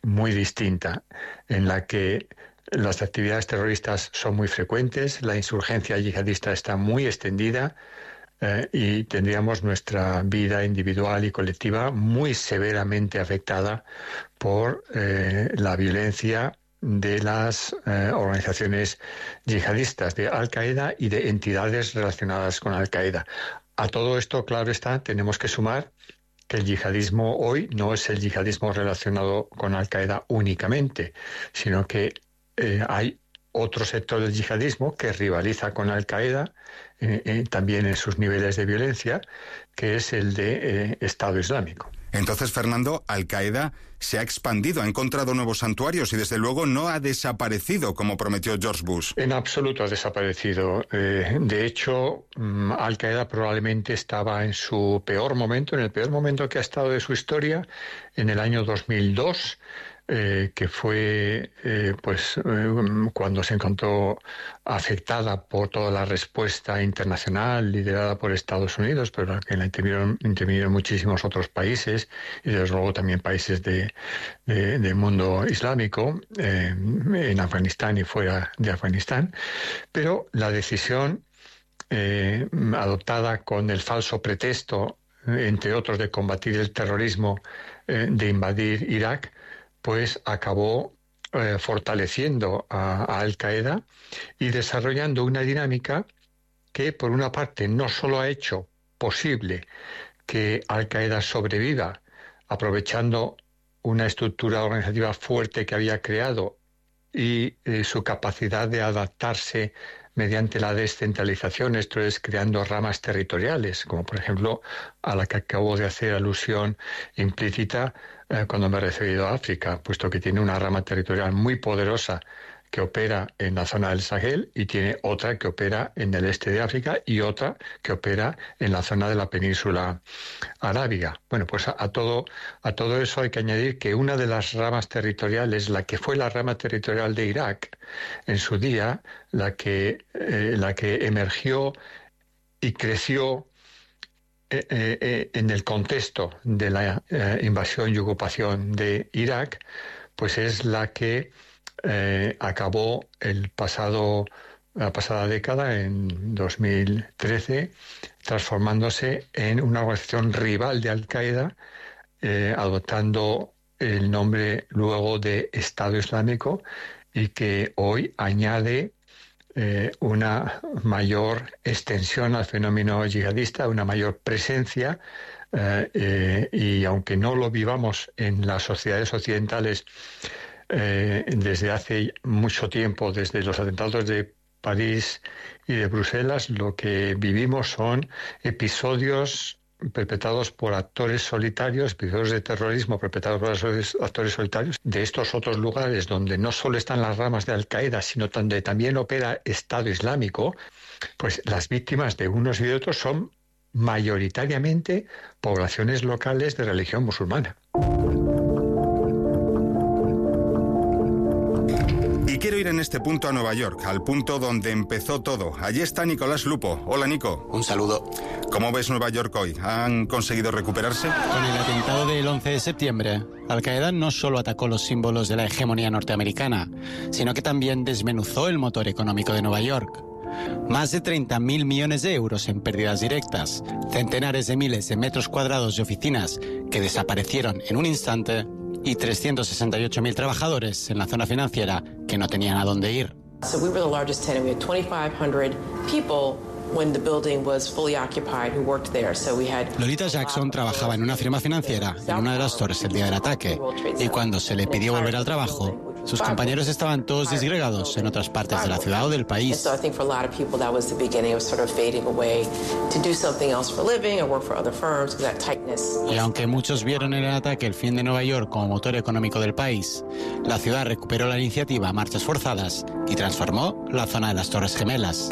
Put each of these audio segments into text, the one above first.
muy distinta, en la que las actividades terroristas son muy frecuentes, la insurgencia yihadista está muy extendida, y tendríamos nuestra vida individual y colectiva muy severamente afectada por la violencia de las organizaciones yihadistas, de Al-Qaeda y de entidades relacionadas con Al-Qaeda. A todo esto, claro está, tenemos que sumar que el yihadismo hoy no es el yihadismo relacionado con Al-Qaeda únicamente, sino que hay otro sector del yihadismo que rivaliza con Al-Qaeda también en sus niveles de violencia, que es el de Estado Islámico. Entonces, Fernando, Al-Qaeda se ha expandido, ha encontrado nuevos santuarios y desde luego no ha desaparecido como prometió George Bush. En absoluto ha desaparecido. De hecho, Al-Qaeda probablemente estaba en su peor momento, en el peor momento que ha estado de su historia, en el año 2002, que fue cuando se encontró afectada por toda la respuesta internacional liderada por Estados Unidos, pero que la intervinieron muchísimos otros países y desde luego también países del mundo islámico, en Afganistán y fuera de Afganistán. Pero la decisión adoptada con el falso pretexto, entre otros, de combatir el terrorismo, de invadir Irak, pues acabó fortaleciendo a Al-Qaeda y desarrollando una dinámica que, por una parte, no solo ha hecho posible que Al-Qaeda sobreviva, aprovechando una estructura organizativa fuerte que había creado y su capacidad de adaptarse mediante la descentralización, esto es, creando ramas territoriales, como por ejemplo a la que acabo de hacer alusión implícita cuando me he referido a África, puesto que tiene una rama territorial muy poderosa que opera en la zona del Sahel y tiene otra que opera en el este de África y otra que opera en la zona de la península arábiga. Bueno, pues a todo eso hay que añadir que una de las ramas territoriales, la que fue la rama territorial de Irak en su día, la que emergió y creció en el contexto de la invasión y ocupación de Irak, pues es la que acabó la pasada década, en 2013, transformándose en una organización rival de Al-Qaeda, adoptando el nombre luego de Estado Islámico, y que hoy añade una mayor extensión al fenómeno yihadista, una mayor presencia, y aunque no lo vivamos en las sociedades occidentales desde hace mucho tiempo, desde los atentados de París y de Bruselas, lo que vivimos son episodios perpetrados por actores solitarios, episodios de terrorismo perpetrados por actores solitarios de estos otros lugares donde no solo están las ramas de Al-Qaeda, sino donde también opera Estado Islámico. Pues las víctimas de unos y de otros son mayoritariamente poblaciones locales de religión musulmana. Y quiero ir en este punto a Nueva York, al punto donde empezó todo. Allí está Nicolás Lupo. Hola, Nico. Un saludo. ¿Cómo ves Nueva York hoy? ¿Han conseguido recuperarse? Con el atentado del 11 de septiembre, Al-Qaeda no solo atacó los símbolos de la hegemonía norteamericana, sino que también desmenuzó el motor económico de Nueva York. Más de 30.000 millones de euros en pérdidas directas, centenares de miles de metros cuadrados de oficinas que desaparecieron en un instante y 368.000 trabajadores en la zona financiera que no tenían a dónde ir. So we were the largest tenant. We had 2,500 people when the building was fully occupied who worked there. So we had... Lolita Jackson trabajaba en una firma financiera en una de las torres el día del ataque, y cuando se le pidió volver al trabajo, sus compañeros estaban todos disgregados en otras partes de la ciudad o del país. Y aunque muchos vieron en el ataque el fin de Nueva York como motor económico del país, la ciudad recuperó la iniciativa a marchas forzadas y transformó la zona de las Torres Gemelas.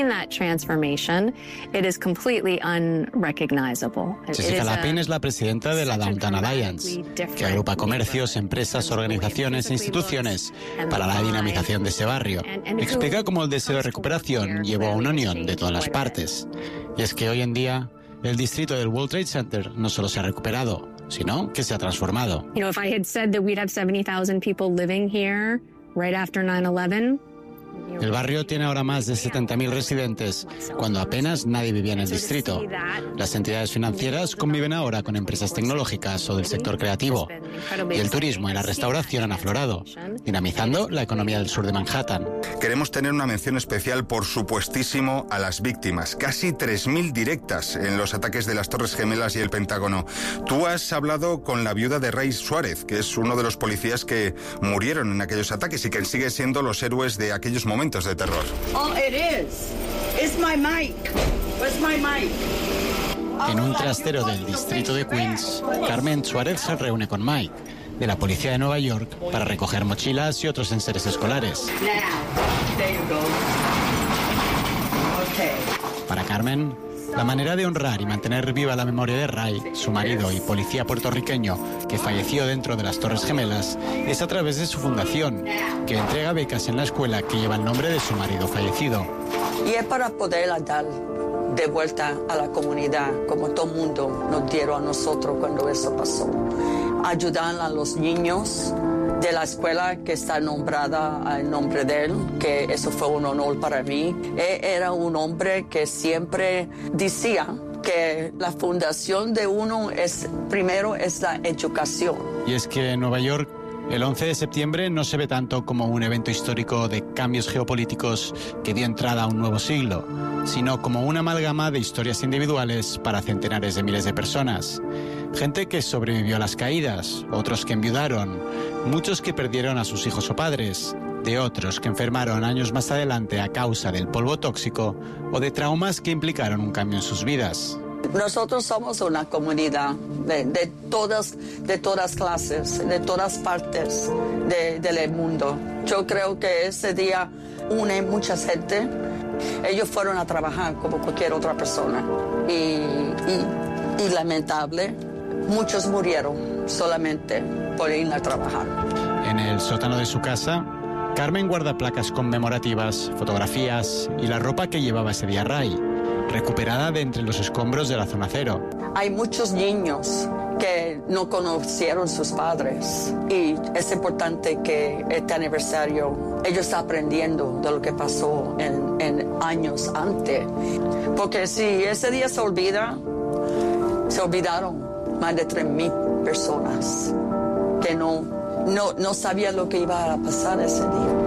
Jessica Lapine es la presidenta de la Downtown Alliance, que agrupa comercios, empresas, organizaciones e instituciones para la dinamización de ese barrio. Explica cómo el deseo de recuperación llevó a una unión de todas las partes. Y es que hoy en día el distrito del World Trade Center no solo se ha recuperado, sino que se ha transformado. You know, if I had said that we'd have 70,000 people living here right after 9/11, el barrio tiene ahora más de 70.000 residentes, cuando apenas nadie vivía en el distrito. Las entidades financieras conviven ahora con empresas tecnológicas o del sector creativo. Y el turismo y la restauración han aflorado, dinamizando la economía del sur de Manhattan. Queremos tener una mención especial, por supuestísimo, a las víctimas. Casi 3.000 directas en los ataques de las Torres Gemelas y el Pentágono. Tú has hablado con la viuda de Ray Suárez, que es uno de los policías que murieron en aquellos ataques y que sigue siendo los héroes de aquellos momentos de terror. Oh, it is. It's my mic. Where's my mic? En un trastero del distrito de Queens, Carmen Suárez se reúne con Mike, de la policía de Nueva York, para recoger mochilas y otros enseres escolares. Now, there you go. Okay. Para Carmen, la manera de honrar y mantener viva la memoria de Ray, su marido y policía puertorriqueño que falleció dentro de las Torres Gemelas, es a través de su fundación, que entrega becas en la escuela que lleva el nombre de su marido fallecido. Y es para poder dar de vuelta a la comunidad, como todo el mundo nos dieron a nosotros cuando eso pasó. Ayudar a los niños de la escuela que está nombrada al nombre de él, que eso fue un honor para mí. Él era un hombre que siempre decía que la fundación de uno primero es la educación. Y es que en Nueva York, el 11 de septiembre no se ve tanto como un evento histórico de cambios geopolíticos que dio entrada a un nuevo siglo, sino como una amalgama de historias individuales para centenares de miles de personas. Gente que sobrevivió a las caídas, otros que enviudaron, muchos que perdieron a sus hijos o padres, de otros que enfermaron años más adelante a causa del polvo tóxico o de traumas que implicaron un cambio en sus vidas. Nosotros somos una comunidad de todas clases, de todas partes del mundo. Yo creo que ese día une mucha gente. Ellos fueron a trabajar como cualquier otra persona y lamentable, muchos murieron solamente por ir a trabajar. En el sótano de su casa, Carmen guarda placas conmemorativas, fotografías y la ropa que llevaba ese día Ray, recuperada de entre los escombros de la zona cero. Hay muchos niños que no conocieron sus padres y es importante que este aniversario ellos están aprendiendo de lo que pasó en años antes, porque si ese día se olvidaron más de 3,000 personas que no sabían lo que iba a pasar ese día.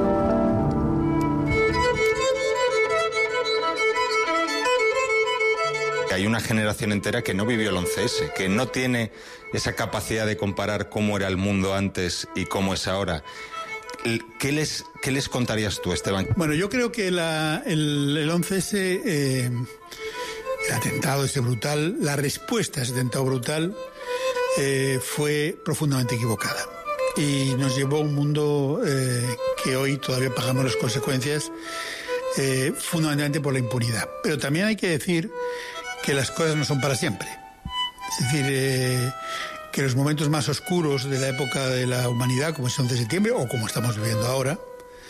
Hay una generación entera que no vivió el 11S, que no tiene esa capacidad de comparar cómo era el mundo antes y cómo es ahora. ¿Qué les contarías tú, Esteban? Bueno, yo creo que el 11S, el atentado ese brutal, la respuesta a ese atentado brutal fue profundamente equivocada. Y nos llevó a un mundo que hoy todavía pagamos las consecuencias, fundamentalmente por la impunidad. Pero también hay que decir que las cosas no son para siempre. Es decir, que los momentos más oscuros de la época de la humanidad, como es el 11 de septiembre, o como estamos viviendo ahora,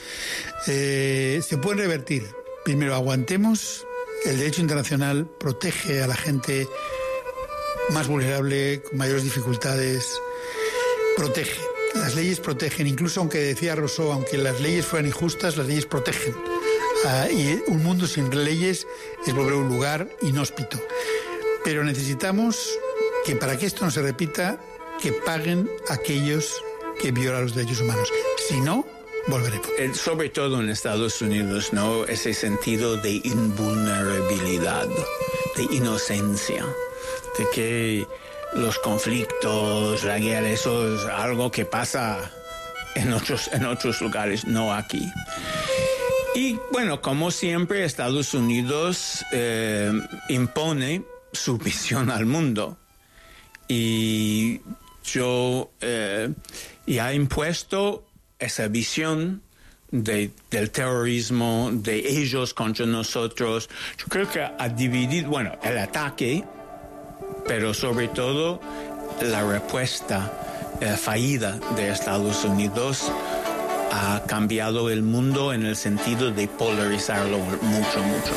se pueden revertir. Primero, aguantemos. El derecho internacional protege a la gente más vulnerable, con mayores dificultades. Protege. Las leyes protegen. Incluso, aunque decía Rousseau, aunque las leyes fueran injustas, las leyes protegen. Y un mundo sin leyes es volver a un lugar inhóspito. Pero necesitamos que para que esto no se repita, que paguen aquellos que violan los derechos humanos. Si no, volveremos. Sobre todo en Estados Unidos, ¿no? Ese sentido de invulnerabilidad, de inocencia, de que los conflictos, la guerra, eso es algo que pasa en otros lugares, no aquí. Y bueno, como siempre, Estados Unidos impone su visión al mundo. Y yo ya he impuesto esa visión del terrorismo, de ellos contra nosotros. Yo creo que ha dividido, bueno, el ataque, pero sobre todo la respuesta fallida de Estados Unidos ha cambiado el mundo en el sentido de polarizarlo mucho, mucho.